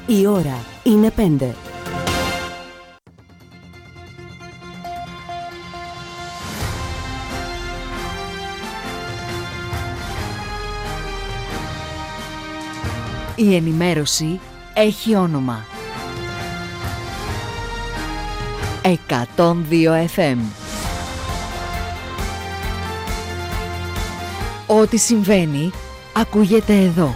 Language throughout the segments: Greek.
Η ώρα είναι 5. Η ενημέρωση έχει όνομα. 102 FM. Ό,τι συμβαίνει, ακούγεται εδώ.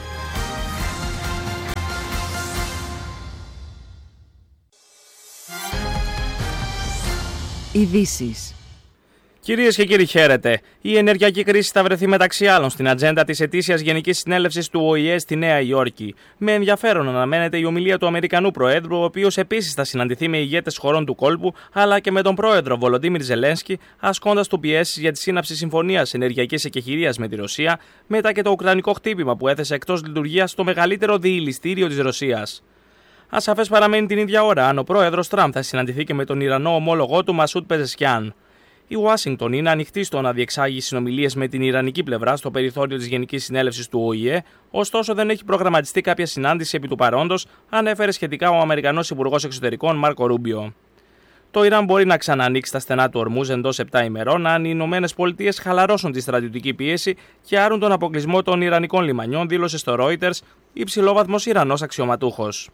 Ειδήσεις. Κυρίες και κύριοι, χαίρετε. Η ενεργειακή κρίση θα βρεθεί μεταξύ άλλων στην ατζέντα της ετήσιας Γενικής Συνέλευσης του ΟΗΕ στη Νέα Υόρκη. Με ενδιαφέρον αναμένεται η ομιλία του Αμερικανού Προέδρου, ο οποίος επίσης θα συναντηθεί με ηγέτες χωρών του κόλπου, αλλά και με τον Πρόεδρο Βολοντίμιρ Ζελένσκι, ασκώντας του πιέσεις για τη σύναψη συμφωνίας ενεργειακής εκεχηρίας με τη Ρωσία, μετά και το ουκρανικό χτύπημα που έθεσε εκτός λειτουργίας το μεγαλύτερο διηληστήριο της Ρωσίας. Ασαφές παραμένει την ίδια ώρα αν ο Πρόεδρος Τραμπ θα συναντηθεί και με τον Ιρανό ομόλογό του Μασούντ Πεζεσκιάν. Η Ουάσιγκτον είναι ανοιχτή στο να διεξάγει συνομιλίες με την Ιρανική πλευρά στο περιθώριο της Γενικής Συνέλευσης του ΟΗΕ, ωστόσο δεν έχει προγραμματιστεί κάποια συνάντηση επί του παρόντος, ανέφερε σχετικά ο Αμερικανός Υπουργός Εξωτερικών Μάρκο Ρούμπιο. Το Ιράν μπορεί να ξαναανοίξει τα στενά του Ορμούζ εντός 7 ημερών αν οι Ηνωμένες Πολιτείες χαλαρώσουν τη στρατιωτική πίεση και άρουν τον αποκλεισμό των Ιρανικών λιμανιών, δήλωσε στο Reuters υψηλόβαθμος Ιρανός αξιωματούχος.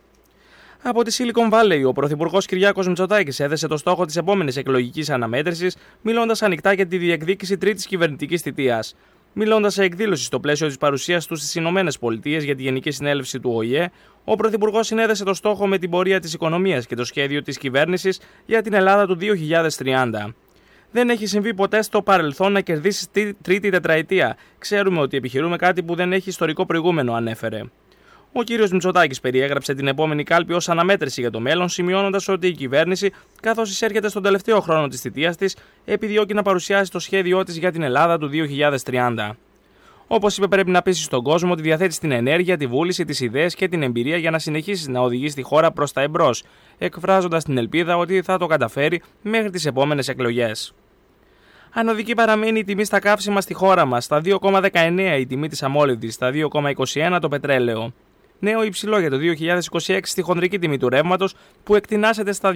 Από τη Silicon Valley, ο Πρωθυπουργός Κυριάκος Μητσοτάκης έθεσε το στόχο της επόμενης εκλογικής αναμέτρησης, μιλώντας ανοιχτά για τη διεκδίκηση τρίτης κυβερνητικής θητείας. Μιλώντας σε εκδήλωση στο πλαίσιο της παρουσίας του στις Ηνωμένες Πολιτείες για τη Γενική Συνέλευση του ΟΗΕ, ο Πρωθυπουργός συνέδεσε το στόχο με την πορεία της οικονομίας και το σχέδιο της κυβέρνησης για την Ελλάδα του 2030. Δεν έχει συμβεί ποτέ στο παρελθόν να κερδίσει τρίτη τετραετία. Ξέρουμε ότι επιχειρούμε κάτι που δεν έχει ιστορικό προηγούμενο, ανέφερε. Ο κύριος Μητσοτάκης περιέγραψε την επόμενη κάλπη ως αναμέτρηση για το μέλλον, σημειώνοντας ότι η κυβέρνηση, καθώς εισέρχεται στον τελευταίο χρόνο της θητείας της, επιδιώκει να παρουσιάσει το σχέδιό της για την Ελλάδα του 2030. Όπως είπε, πρέπει να πείσει στον κόσμο ότι διαθέτει την ενέργεια, τη βούληση, τις ιδέες και την εμπειρία για να συνεχίσει να οδηγήσει τη χώρα προς τα εμπρός, εκφράζοντας την ελπίδα ότι θα το καταφέρει μέχρι τις επόμενες εκλογές. Ανωδική παραμένει η τιμή στα καύσιμα στη χώρα μας, στα 2,19 η τιμή της αμόλυβδης, στα 2,21 το πετρέλαιο. Νέο υψηλό για το 2026 στη χονδρική τιμή του ρεύματος, που εκτινάσεται στα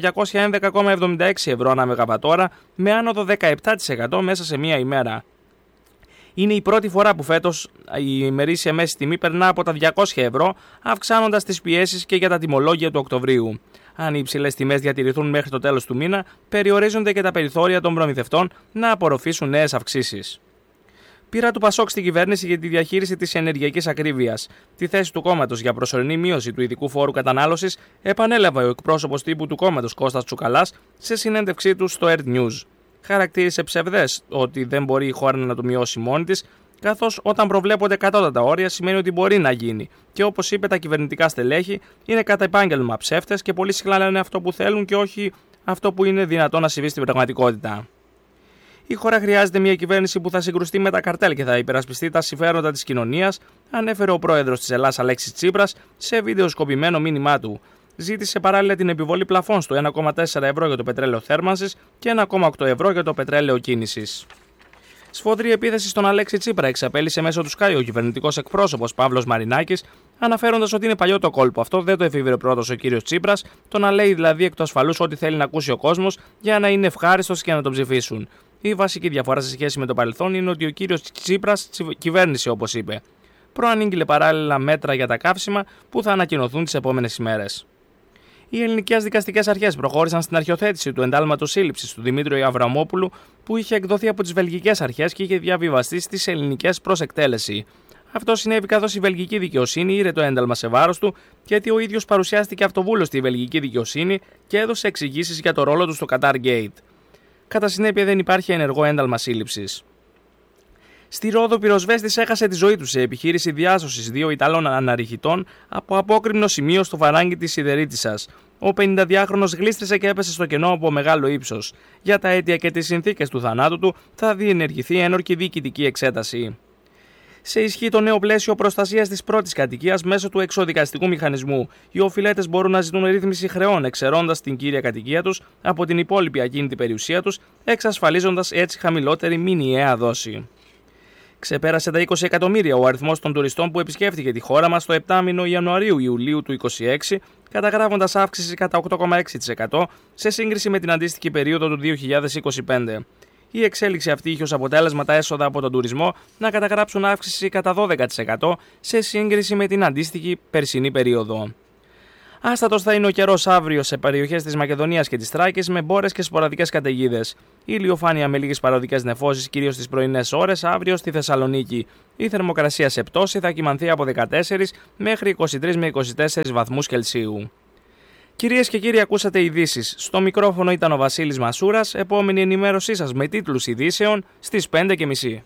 211,76 ευρώ ανά μεγαβατόρα, με άνοδο 17% μέσα σε μία ημέρα. Είναι η πρώτη φορά που φέτος η ημερήσια μέση τιμή περνά από τα 200 ευρώ, αυξάνοντας τις πιέσεις και για τα τιμολόγια του Οκτωβρίου. Αν οι υψηλές τιμές διατηρηθούν μέχρι το τέλος του μήνα, περιορίζονται και τα περιθώρια των προμηθευτών να απορροφήσουν νέες αυξήσεις. Πείρα του Πασόκ στην κυβέρνηση για τη διαχείριση της ενεργειακής ακρίβειας. Τη θέση του κόμματος για προσωρινή μείωση του ειδικού φόρου κατανάλωσης επανέλαβε ο εκπρόσωπος τύπου του κόμματος Κώστας Τσουκαλάς σε συνέντευξή του στο Earth News. Χαρακτήρισε ψευδές ότι δεν μπορεί η χώρα να το μειώσει μόνη της, καθώς όταν προβλέπονται κατώτατα όρια σημαίνει ότι μπορεί να γίνει. Και όπως είπε, τα κυβερνητικά στελέχη είναι κατά επάγγελμα ψεύτες και πολύ συχνά λένε αυτό που θέλουν και όχι αυτό που είναι δυνατό να συμβεί στην πραγματικότητα. Η χώρα χρειάζεται μια κυβέρνηση που θα συγκρουστεί με τα καρτέλ και θα υπερασπιστεί τα συμφέροντα της κοινωνίας, ανέφερε ο πρόεδρος της Ελλάδας Αλέξης Τσίπρας σε βιντεοσκοπημένο μήνυμά του. Ζήτησε παράλληλα την επιβολή πλαφών στο 1,4 ευρώ για το πετρέλαιο θέρμανσης και 1,8 ευρώ για το πετρέλαιο κίνησης. Σφοδρή επίθεση στον Αλέξη Τσίπρα εξαπέλυσε μέσω του Sky ο κυβερνητικός εκπρόσωπος Παύλος Μαρινάκης, αναφέροντας ότι είναι παλιό το κόλπο αυτό, δεν το εφήβρε πρώτος ο κύριος Τσίπρας, το να λέει δηλαδή εκ του ασφαλούς ό,τι θέλει να ακούσει ο κόσμος για να είναι ευχάριστος και να τον ψηφίσουν. Η βασική διαφορά σε σχέση με το παρελθόν είναι ότι ο κύριος Τσίπρας κυβέρνησε, όπως είπε. Προανήγγειλε παράλληλα μέτρα για τα καύσιμα που θα ανακοινωθούν τις επόμενες ημέρες. Οι ελληνικές δικαστικές αρχές προχώρησαν στην αρχιοθέτηση του εντάλματος σύλληψης του Δημήτριου Αβραμόπουλου, που είχε εκδοθεί από τις βελγικές αρχές και είχε διαβιβαστεί στις ελληνικές προς εκτέλεση. Αυτό συνέβη καθώς η βελγική δικαιοσύνη ήρε το ένταλμα σε βάρος του, γιατί ο ίδιος παρουσιάστηκε αυτοβούλος στη βελγική δικαιοσύνη και έδωσε εξηγήσεις για το ρόλο του στο Qatar Gate. Κατά συνέπεια, δεν υπάρχει ενεργό ένταλμα σύλληψης. Στη Ρόδο, πυροσβέστης έχασε τη ζωή του σε επιχείρηση διάσωσης 2 Ιταλών αναρριχητών από απόκρημνο σημείο στο βαράγγι της Σιδερίτισσας. Ο 52χρονος γλίστρισε και έπεσε στο κενό από μεγάλο ύψος. Για τα αίτια και τις συνθήκες του θανάτου του θα διενεργηθεί ένορκη διοικητική εξέταση. Σε ισχύ το νέο πλαίσιο προστασίας της πρώτης κατοικίας μέσω του εξοδικαστικού μηχανισμού. Οι οφειλέτες μπορούν να ζητούν ρύθμιση χρεών εξαιρώντας την κύρια κατοικία τους από την υπόλοιπη ακίνητη περιουσία τους, εξασφαλίζοντας έτσι χαμηλότερη μηνιαία δόση. Ξεπέρασε τα 20 εκατομμύρια ο αριθμός των τουριστών που επισκέφθηκε τη χώρα μας το 7μηνο Ιανουαρίου-Ιουλίου του 2026, καταγράφοντας αύξηση κατά 8,6% σε σύγκριση με την αντίστοιχη περίοδο του 2025. Η εξέλιξη αυτή είχε ως αποτέλεσμα τα έσοδα από τον τουρισμό να καταγράψουν αύξηση κατά 12% σε σύγκριση με την αντίστοιχη περσινή περίοδο. Άστατος θα είναι ο καιρός αύριο σε περιοχές της Μακεδονίας και της Θράκης με μπόρες και σποραδικές καταιγίδες. Η ηλιοφάνεια με λίγες παροδικές νεφώσεις κυρίως στις πρωινές ώρες αύριο στη Θεσσαλονίκη. Η θερμοκρασία σε πτώση θα κυμανθεί από 14 μέχρι 23 με 24 βαθμούς Κελσίου. Κυρίες και κύριοι, ακούσατε ειδήσεις. Στο μικρόφωνο ήταν ο Βασίλης Μασούρας. Επόμενη ενημέρωσή σας με τίτλους ειδήσεων στις 5:30.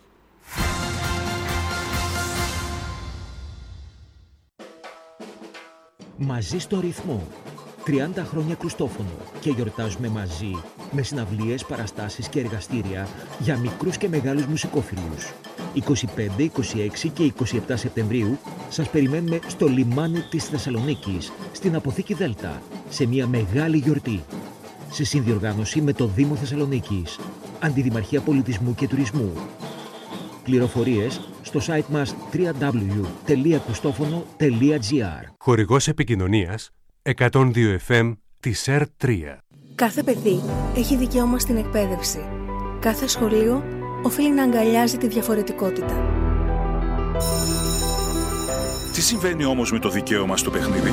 Μαζί στο ρυθμό. 30 χρόνια Κρουστόφωνο και γιορτάζουμε μαζί με συναυλίες, παραστάσεις και εργαστήρια για μικρούς και μεγάλους μουσικόφιλους. 25, 26 και 27 Σεπτεμβρίου σας περιμένουμε στο λιμάνι της Θεσσαλονίκης, στην Αποθήκη Δέλτα, σε μια μεγάλη γιορτή. Σε συνδιοργάνωση με το Δήμο Θεσσαλονίκης, Αντιδημαρχία Πολιτισμού και Τουρισμού. Πληροφορίες στο site μας www.krustophono.gr. Χορηγός επικοινωνίας 102 FM της ΕΡΤ3. Κάθε παιδί έχει δικαίωμα στην εκπαίδευση. Κάθε σχολείο οφείλει να αγκαλιάζει τη διαφορετικότητα. Τι συμβαίνει όμως με το δικαίωμα στο παιχνίδι?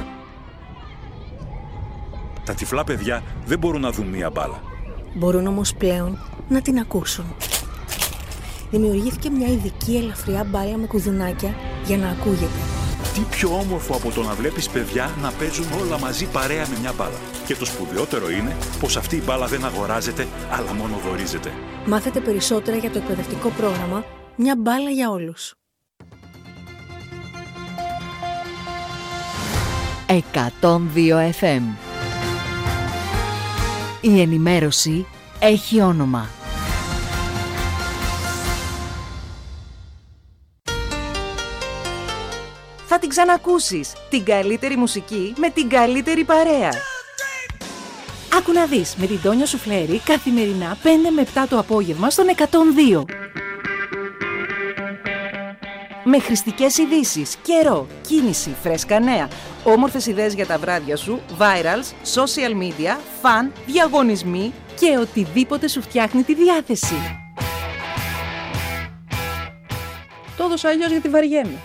Τα τυφλά παιδιά δεν μπορούν να δουν μία μπάλα. Μπορούν όμως πλέον να την ακούσουν. Δημιουργήθηκε μια ειδική ελαφριά μπάλα με κουδουνάκια για να ακούγεται. Τι πιο όμορφο από το να βλέπεις παιδιά να παίζουν όλα μαζί παρέα με μια μπάλα. Και το σπουδαιότερο είναι πως αυτή η μπάλα δεν αγοράζεται, αλλά μόνο δωρίζεται. Μάθετε περισσότερα για το εκπαιδευτικό πρόγραμμα «Μια μπάλα για όλους». 102 FM. Η ενημέρωση έχει όνομα. Θα την ξανακούσεις. Την καλύτερη μουσική με την καλύτερη παρέα. Άκου να δεις με την Τόνια Σουφλέρη καθημερινά 5 με 7 το απόγευμα στον 102. Με χρηστικές ειδήσεις, καιρό, κίνηση, φρέσκα νέα, όμορφες ιδέες για τα βράδια σου, virals, social media, φαν, διαγωνισμοί και οτιδήποτε σου φτιάχνει τη διάθεση. Το έδωσα αλλιώς γιατί βαριέμαι.